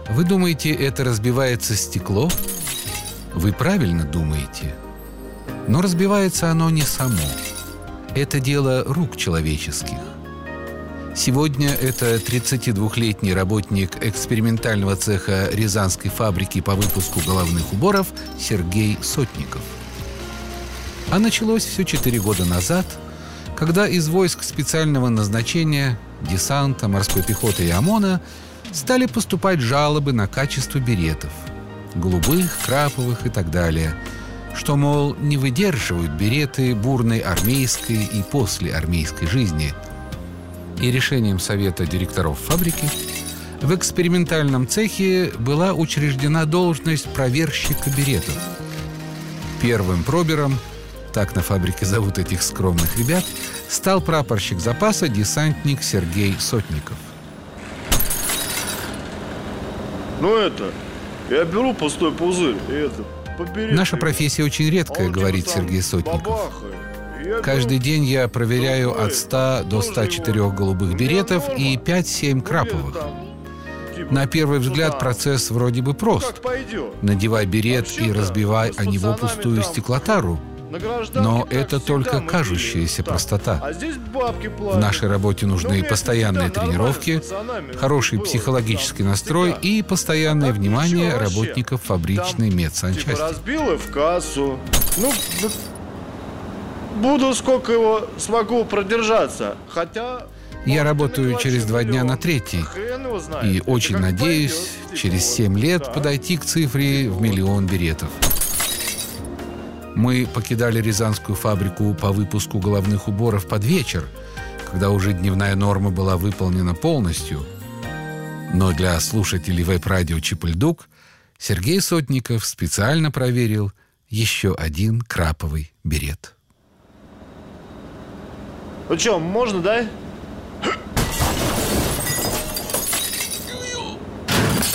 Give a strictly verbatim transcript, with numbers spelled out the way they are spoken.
Вы думаете, это разбивается стекло? Вы правильно думаете. Но разбивается оно не само. Это дело рук человеческих. Сегодня это тридцатидвухлетний работник экспериментального цеха Рязанской фабрики по выпуску головных уборов Сергей Сотников. А началось все четыре года назад, когда из войск специального назначения, десанта, морской пехоты и ОМОНа стали поступать жалобы на качество беретов – голубых, краповых и так далее, что, мол, не выдерживают береты бурной армейской и послеармейской жизни. И решением совета директоров фабрики в экспериментальном цехе была учреждена должность проверщика беретов. Первым пробером, так на фабрике зовут этих скромных ребят, стал прапорщик запаса десантник Сергей Сотников. Ну это, я беру пустой пузырь и это, побери. Наша профессия очень редкая, говорит Сергей Сотников. Каждый день я проверяю от ста до ста четырёх голубых беретов и пять-семь краповых. На первый взгляд процесс вроде бы прост. Надевай берет и разбивай о него пустую стеклотару. Но это только кажущаяся простота. В нашей работе нужны постоянные тренировки, хороший психологический настрой и постоянное внимание работников фабричной медсанчасти. Разбил и в кассу. Ну, буду сколько его смогу продержаться. Хотя... Я работаю через два дня на третий. И очень надеюсь, через семь лет подойти к цифре в миллион беретов. Мы покидали Рязанскую фабрику по выпуску головных уборов под вечер, когда уже дневная норма была выполнена полностью. Но для слушателей веб-радио «Чипульдук» Сергей Сотников специально проверил еще один краповый берет. Ну что, можно, да?